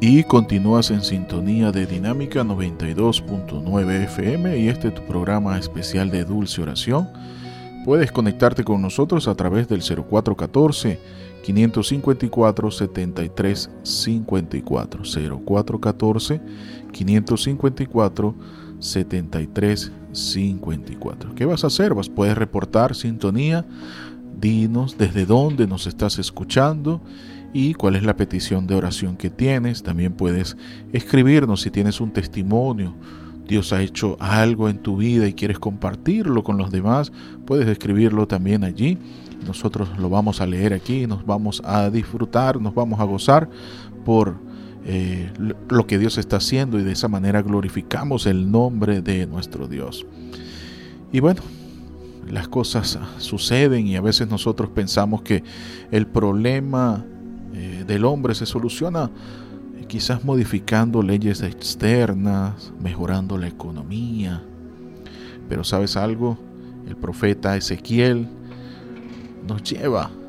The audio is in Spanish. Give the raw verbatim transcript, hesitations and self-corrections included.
Y continúas en sintonía de Dinámica noventa y dos punto nueve F M y este es tu programa especial de Dulce Oración. Puedes conectarte con nosotros a través del cero cuatro uno cuatro, cinco cinco cuatro, siete tres cinco cuatro, cero cuatro uno cuatro, cinco cinco cuatro, siete tres cinco cuatro. ¿Qué vas a hacer? Vas, puedes reportar sintonía, dinos desde dónde nos estás escuchando y cuál es la petición de oración que tienes. También puedes escribirnos si tienes un testimonio. Dios ha hecho algo en tu vida y quieres compartirlo con los demás. Puedes escribirlo también allí. Nosotros lo vamos a leer aquí, nos vamos a disfrutar, nos vamos a gozar por eh, lo que Dios está haciendo y de esa manera glorificamos el nombre de nuestro Dios. Y bueno, las cosas suceden y a veces nosotros pensamos que el problema eh, del hombre se soluciona eh, quizás modificando leyes externas, mejorando la economía. Pero ¿sabes algo? El profeta Ezequiel nos lleva